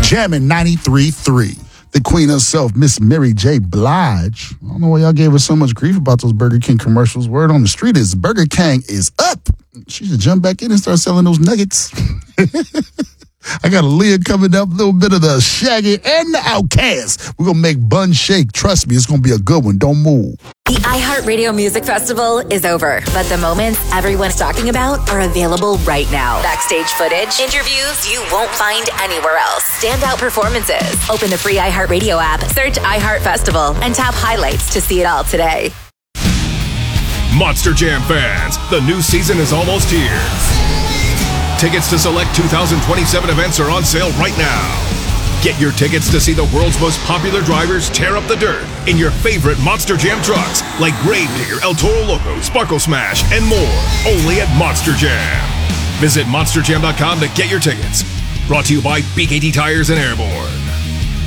Jamming 93.3. The queen herself, Miss Mary J. Blige. I don't know why y'all gave her so much grief about those Burger King commercials. Word on the street is Burger King is up. She should jump back in and start selling those nuggets. I got Aaliyah coming up, a little bit of the Shaggy and the Outkast. We're going to make Bun shake. Trust me, it's going to be a good one. Don't move. The iHeartRadio Music Festival is over, but the moments everyone's talking about are available right now. Backstage footage, interviews you won't find anywhere else, standout performances. Open the free iHeartRadio app, search iHeart Festival, and tap highlights to see it all today. Monster Jam fans, the new season is almost here. Tickets to select 2027 events are on sale right now. Get your tickets to see the world's most popular drivers tear up the dirt in your favorite Monster Jam trucks like Gravedigger, El Toro Loco, Sparkle Smash, and more. Only at Monster Jam. Visit monsterjam.com to get your tickets. Brought to you by BKT Tires and Airborne.